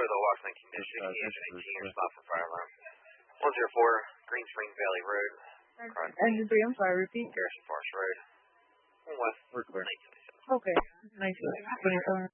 the Washington condition, engine 18, your stop for fire alarm. 104, Green Springs Valley Road. Engine 3, I'm sorry, repeat. Garrison Forest Road. West, We're clear. 1927. Okay, 1927.